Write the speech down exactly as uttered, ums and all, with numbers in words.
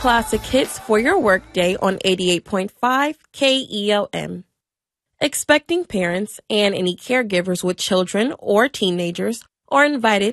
classic hits for your workday on eighty-eight point five K E L M. Expecting parents and any caregivers with children or teenagers are invited